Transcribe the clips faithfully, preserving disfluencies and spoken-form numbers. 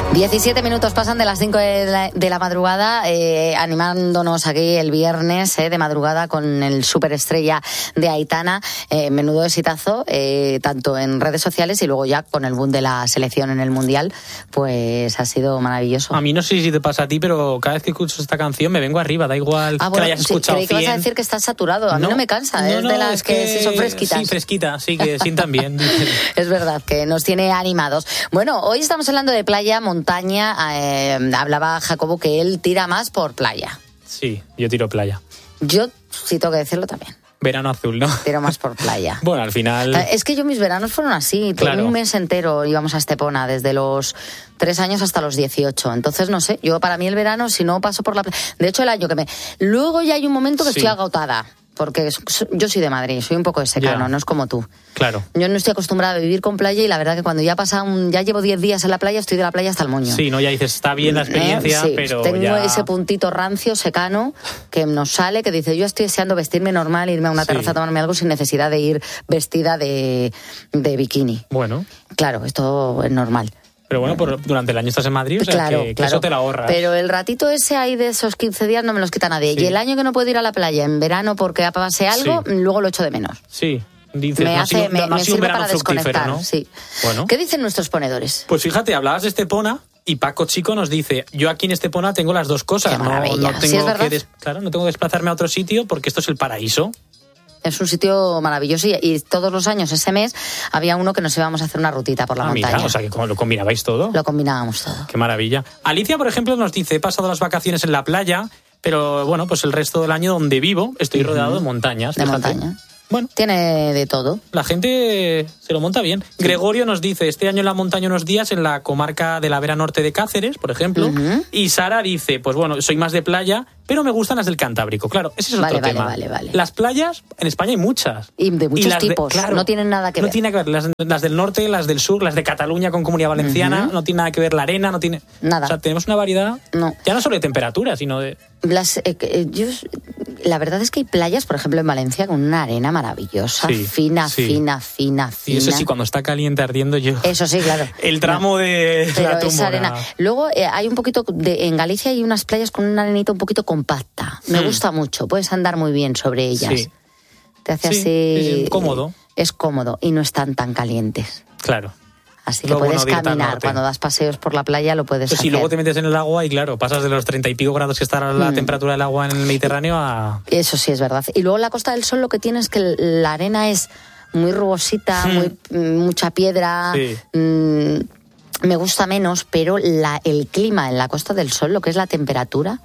diecisiete minutos pasan de las cinco de la, de la madrugada, eh, animándonos aquí el viernes eh, de madrugada con el superestrella de Aitana. Eh, menudo exitazo, eh, tanto en redes sociales y luego ya con el boom de la selección en el Mundial, pues ha sido maravilloso. A mí no sé si te pasa a ti, pero cada vez que escucho esta canción me vengo arriba, da igual ah, bueno, que la hayas escuchado sí, creí que cien. Vas a decir que estás saturado, a no, mí no me cansa, no, es no, de las es que, que sí son fresquitas. Sí, fresquita, sí, que sientan bien. Es verdad, que nos tiene animados. Bueno, hoy estamos hablando de playa, montaña. Eh, hablaba Jacobo que él tira más por playa. Sí, yo tiro playa. Yo, sí tengo que decirlo también. Verano azul, ¿no? Tiro más por playa. Bueno, al final... Es que yo mis veranos fueron así. Todo claro. Un mes entero íbamos a Estepona, desde los tres años hasta los dieciocho. Entonces, no sé, yo para mí el verano, si no paso por la playa... De hecho, el año que me... Luego ya hay un momento que sí. Estoy agotada. Porque yo soy de Madrid, soy un poco de secano, yeah. No es como tú. Claro. Yo no estoy acostumbrada a vivir con playa y la verdad que cuando ya pasa un, ya llevo diez días en la playa, estoy de la playa hasta el moño. Sí, no, ya dices, está bien la experiencia, ¿Eh? Sí, pero tengo ya... ese puntito rancio, secano, que nos sale, que dice, yo estoy deseando vestirme normal, irme a una sí. terraza a tomarme algo sin necesidad de ir vestida de, de bikini. Bueno. Claro, esto es normal. Pero bueno, por, durante el año estás en Madrid, o sea, claro, que, que claro. eso te la ahorras. Pero el ratito ese ahí de esos quince días no me los quita nadie. Sí. Y el año que no puedo ir a la playa en verano porque pase algo, sí. luego lo echo de menos. Sí. Dices, me no hace, sido, me, no me sirve para desconectar, ¿no? sí. Bueno. ¿Qué dicen nuestros ponedores? Pues fíjate, hablabas de Estepona y Paco Chico nos dice, yo aquí en Estepona tengo las dos cosas. Qué maravilla. No, no tengo ¿Sí es verdad? que des, claro, no tengo que desplazarme a otro sitio porque esto es el paraíso. Es un sitio maravilloso y, y todos los años, ese mes, había uno que nos íbamos a hacer una rutita por la ah, montaña. Mira, o sea, que lo combinabais todo. Lo combinábamos todo. Qué maravilla. Alicia, por ejemplo, nos dice, he pasado las vacaciones en la playa, pero bueno, pues el resto del año donde vivo estoy uh-huh. rodeado de montañas. De fíjate. montaña. Bueno, tiene de todo. La gente se lo monta bien. Sí. Gregorio nos dice, este año en la montaña unos días en la comarca de la Vera Norte de Cáceres, por ejemplo. Uh-huh. Y Sara dice, pues bueno, soy más de playa, pero me gustan las del Cantábrico. Claro, ese es vale, otro vale, tema. Vale, vale. Las playas, en España hay muchas. Y de muchos y tipos. De, claro, no tienen nada que no ver. No tiene que ver. Las, las del norte, las del sur, las de Cataluña con Comunidad Valenciana, uh-huh. no tiene nada que ver la arena, no tiene... Nada. O sea, tenemos una variedad, no. ya no solo de temperatura, sino de... Las, eh, yo, la verdad es que hay playas, por ejemplo, en Valencia, con una arena maravillosa, sí, fina, sí. fina, fina, fina. Y eso sí, cuando está caliente ardiendo yo... Eso sí, claro. El tramo no. de Pero la esa arena. Luego eh, hay un poquito, de, en Galicia hay unas playas con una arenita un poquito compacta. Me hmm. gusta mucho, puedes andar muy bien sobre ellas. Sí. Te hace sí, así... Es cómodo. Es cómodo y no están tan calientes. Claro. Así que luego puedes no caminar, cuando das paseos por la playa lo puedes pues hacer. Sí, luego te metes en el agua y claro, pasas de los treinta y pico grados que está la mm. temperatura del agua en el Mediterráneo a... Eso sí es verdad. Y luego en la Costa del Sol lo que tiene es que la arena es muy rugosita, mm. muy mucha piedra, sí. mmm, me gusta menos, pero la, el clima en la Costa del Sol, lo que es la temperatura,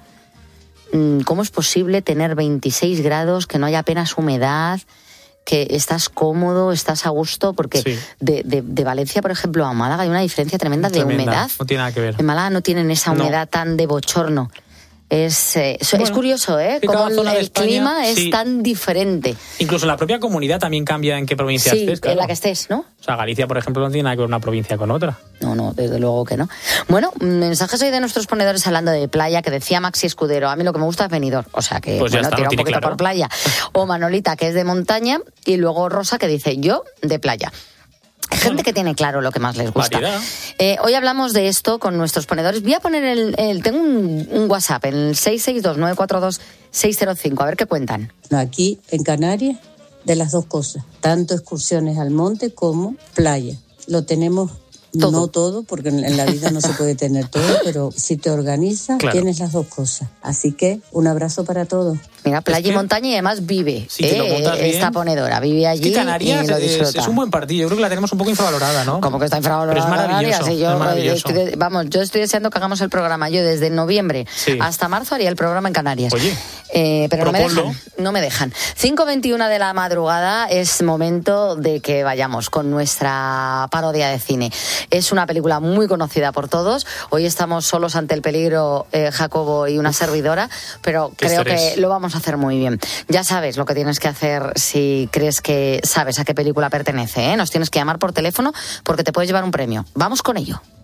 mmm, ¿cómo es posible tener veintiséis grados, que no haya apenas humedad, que estás cómodo, estás a gusto? Porque sí. de, de, de Valencia, por ejemplo, a Málaga hay una diferencia tremenda, tremenda de humedad. No tiene nada que ver. En Málaga no tienen esa humedad no. tan de bochorno. Es, eh, bueno, es curioso, ¿eh? Cómo el, el España, clima es sí. tan diferente. Incluso la propia comunidad también cambia en qué provincia sí, estés. Claro. En la que estés, ¿no? O sea, Galicia, por ejemplo, no tiene nada que ver una provincia con otra. No, no, desde luego que no. Bueno, mensajes hoy de nuestros ponedores hablando de playa, que decía Maxi Escudero, a mí lo que me gusta es Benidorm, o sea que pues bueno, está, tira no un poquito claro. por playa. O Manolita, que es de montaña, y luego Rosa, que dice, yo de playa. Hay gente que tiene claro lo que más les gusta. Eh, hoy hablamos de esto con nuestros ponedores. Voy a poner el... el tengo un, un WhatsApp, el seis seis dos nueve cuatro dos seis cero cinco. A ver qué cuentan. Aquí, en Canarias, de las dos cosas. Tanto excursiones al monte como playa. Lo tenemos... Todo. No todo, porque en la vida no se puede tener todo, pero si te organizas, claro. tienes las dos cosas. Así que un abrazo para todos. Mira, playa es que, y montaña, y además vive. Si eh, te lo montas bien, esta ponedora, vive allí. Es que Canarias y lo disfruta. Es, es un buen partido. Yo creo que la tenemos un poco infravalorada, ¿no? Como que está infravalorada. Pero es maravilloso. Canarias, y yo, es maravilloso. Estoy, vamos, yo estoy deseando que hagamos el programa. Yo desde noviembre sí. hasta marzo haría el programa en Canarias. Oye, eh, pero proponlo. no me dejan. No me dejan. cinco veintiuno de la madrugada es momento de que vayamos con nuestra parodia de cine. Es una película muy conocida por todos. Hoy estamos solos ante el peligro, eh, Jacobo y una servidora, pero creo estrés. que lo vamos a hacer muy bien. Ya sabes lo que tienes que hacer si crees que sabes a qué película pertenece, ¿eh? Nos tienes que llamar por teléfono porque te puedes llevar un premio. Vamos con ello.